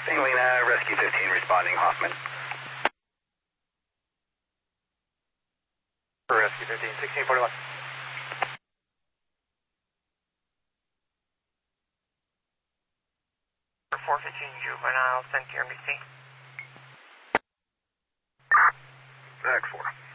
Angelina, Rescue 15 responding, Hoffman. Rescue 15, 1641. 415 juvenile, sent to your MC. Back 4.